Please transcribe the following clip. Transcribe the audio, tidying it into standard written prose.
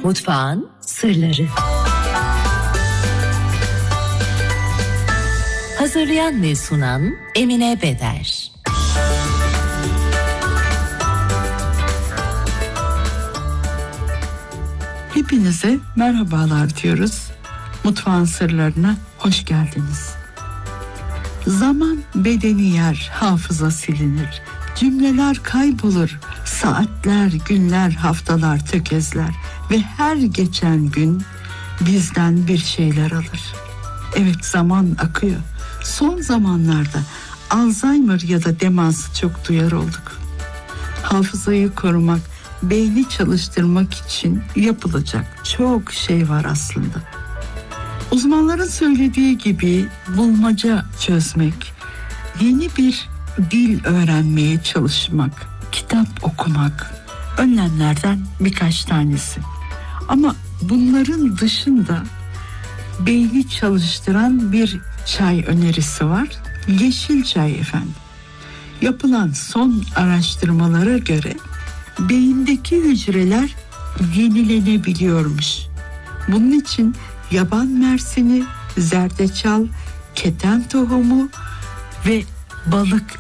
Mutfağın sırları. Hazırlayan ve sunan Emine Beder. Hepinize merhabalar diyoruz. Mutfağın sırlarına hoş geldiniz. Zaman bedeni yer, hafıza silinir. Cümleler kaybolur. Saatler, günler, haftalar tökezler. Ve her geçen gün bizden bir şeyler alır. Evet, zaman akıyor. Son zamanlarda Alzheimer ya da demansı çok duyar olduk. Hafızayı korumak, beyni çalıştırmak için yapılacak çok şey var aslında. Uzmanların söylediği gibi bulmaca çözmek, yeni bir dil öğrenmeye çalışmak, kitap okumak önlemlerden birkaç tanesi. Ama bunların dışında beyni çalıştıran bir çay önerisi var. Yeşil çay efendim. Yapılan son araştırmalara göre beyindeki hücreler yenilenebiliyormuş. Bunun için yaban mersini, zerdeçal, keten tohumu ve balık